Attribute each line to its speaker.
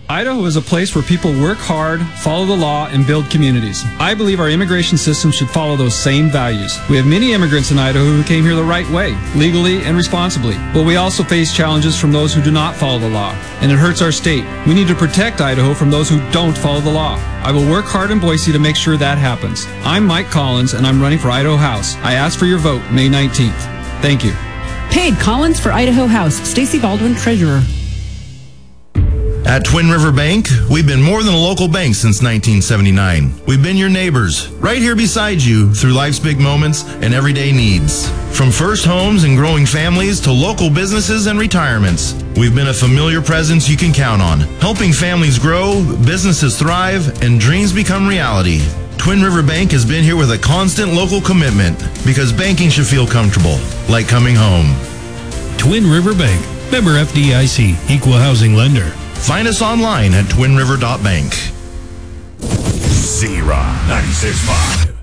Speaker 1: Idaho is a place where people work hard, follow the law, and build communities. I believe our immigration system should follow those same values. We have many immigrants in Idaho who came here the right way, legally and responsibly. But we also face challenges from those who do not follow the law, and it hurts our state. We need to protect Idaho from those who don't follow the law. I will work hard in Boise to make sure that happens. I'm Mike Collins, and I'm running for Idaho House. I ask for your vote May 19th. Thank you.
Speaker 2: Paid Collins for Idaho House. Stacey Baldwin, Treasurer.
Speaker 3: At Twin River Bank, we've been more than a local bank since 1979. We've been your neighbors, right here beside you through life's big moments and everyday needs. From first homes and growing families to local businesses and retirements, we've been a familiar presence you can count on, helping families grow, businesses thrive, and dreams become reality. Twin River Bank has been here with a constant local commitment because banking should feel comfortable, like coming home.
Speaker 4: Twin River Bank, member FDIC, equal housing lender.
Speaker 3: Find us online at twinriver.bank.
Speaker 5: Z-Rock 96.5.